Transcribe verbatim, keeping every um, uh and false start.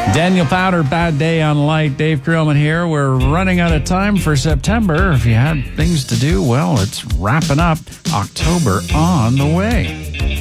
Daniel Powder, Bad Day on Light. Dave Creelman here. We're running out of time for September. If you had things to do, well, it's wrapping up. October on the way.